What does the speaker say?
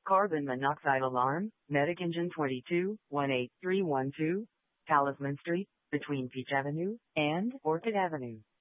Carbon monoxide alarm, Medic Engine 22, 18312, Talisman Street, between Peach Avenue and Orchid Avenue.